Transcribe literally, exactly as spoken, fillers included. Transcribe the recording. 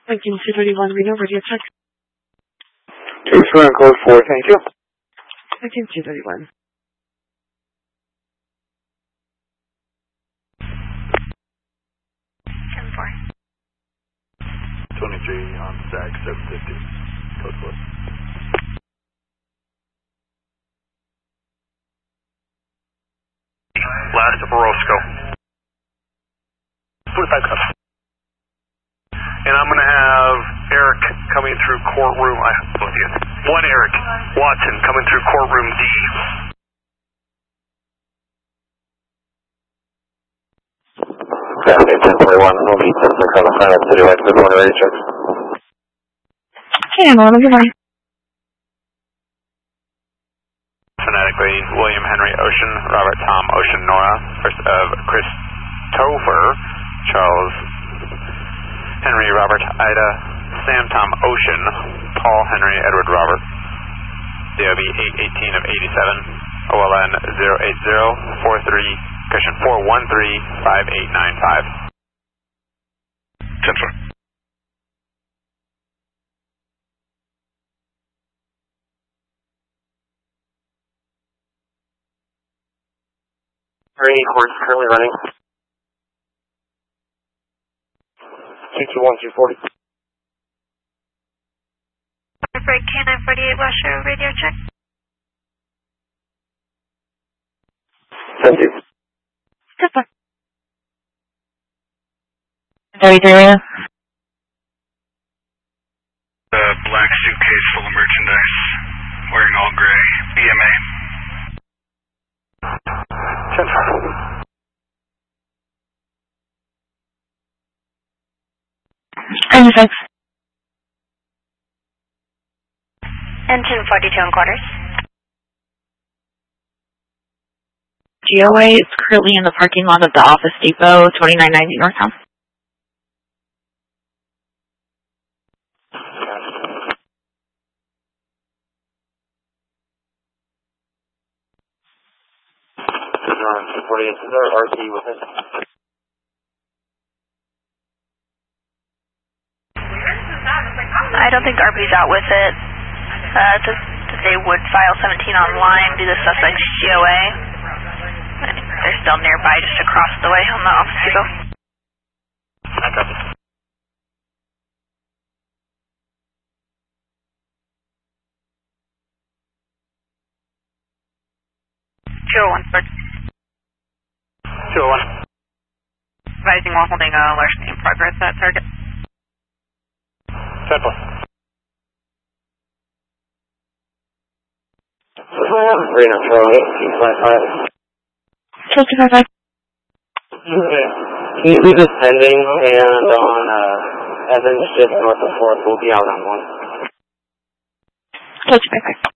Lincoln two thirty-one, Reno, radio check. Transfer on code four, thank you. Lincoln two thirty-one. ten four. twenty-three on SAG seven fifty, code four. Last of Orozco. forty-five cups. And I'm going to have Eric coming through courtroom. I both you. One Eric Watson coming through courtroom D. Traffic ten forty-one, we'll meet ten six on the final citywide. Good morning, radio check. Hey, Emma, good morning. Phonetically, William Henry Ocean, Robert Tom Ocean Nora, first of Christopher Charles Henry Robert Ida Sam Tom Ocean Paul Henry Edward Robert D O B eight eighteen of eighty-seven O L N zero eight zero four three cushion four one three five eight nine five. ten four. Three courts currently running. two two one two forty. Break K nine forty-eight, Washer, radio check. Thank you. Good luck. thirty-three, Reno. The black suitcase full of merchandise, wearing all gray, B M A. ten four. ninety-six. Engine forty-two and quarters. G O A is currently in the parking lot of the Office Depot, twenty-nine ninety Northtown. two forty-eight, is there R T with it? I don't think R P's out with it. Uh, it says that they would file seventeen online due to suspect's G O A. They're still nearby, just across the way on the Office Depot. two oh one, sir. two oh one. Advising while holding a larceny in progress at target. ten four. Reno, Charlie, eight five five. two two five five. Can you leave this pending and on uh, Evans, just north of fourth, we'll be out on one. two two five five.